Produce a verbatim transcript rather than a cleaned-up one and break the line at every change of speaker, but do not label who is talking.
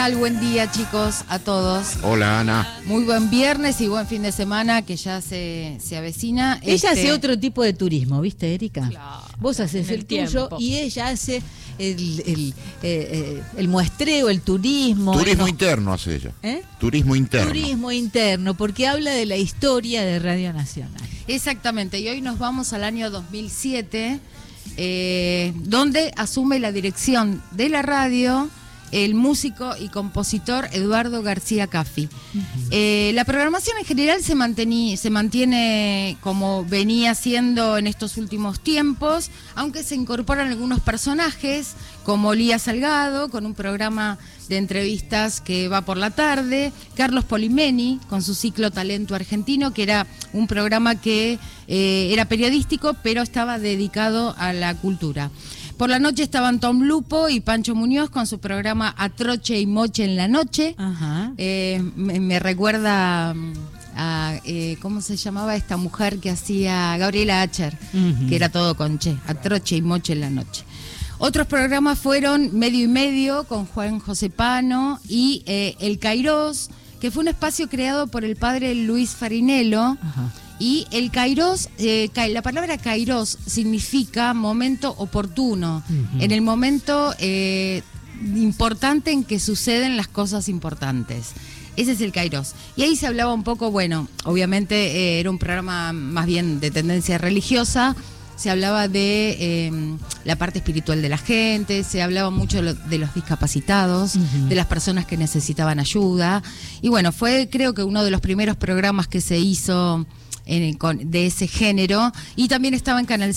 Buen día, chicos, a todos.
Hola, Ana.
Muy buen viernes y buen fin de semana que ya se, se avecina.
Ella
este...
hace otro tipo de turismo, ¿viste, Erika?
Claro,
Vos haces el, el tuyo y ella hace el, el, eh, el muestreo, el turismo.
Turismo
no.
interno hace ella.
¿Eh?
Turismo interno.
Turismo interno, porque habla de la historia de Radio Nacional.
Exactamente, y hoy nos vamos al año dos mil siete, eh, donde asume la dirección de la radio el músico y compositor Eduardo García Caffi. Uh-huh. Eh, la programación en general se, mantení, se mantiene como venía siendo en estos últimos tiempos, aunque se incorporan algunos personajes, como Lía Salgado, con un programa de entrevistas que va por la tarde, Carlos Polimeni, con su ciclo Talento Argentino, que era un programa que eh, era periodístico, pero estaba dedicado a la cultura. Por la noche estaban Tom Lupo y Pancho Muñoz con su programa Atroche y Moche en la noche. Ajá. Eh, me, me recuerda a, eh, ¿cómo se llamaba esta mujer que hacía? Gabriela Acher, uh-huh. que era todo con che, Atroche y Moche en la noche. Otros programas fueron Medio y Medio con Juan José Pano y eh, El Cairós, que fue un espacio creado por el padre Luis Farinello. Ajá. Y el Cairós, eh, la palabra Cairós significa momento oportuno, uh-huh. en el momento eh, importante en que suceden las cosas importantes. Ese es el Cairós. Y ahí se hablaba un poco, bueno, obviamente eh, era un programa más bien de tendencia religiosa, se hablaba de eh, la parte espiritual de la gente, se hablaba mucho de, lo, de los discapacitados, uh-huh. de las personas que necesitaban ayuda. Y bueno, fue creo que uno de los primeros programas que se hizo en, con, de ese género, y también estaba en Canal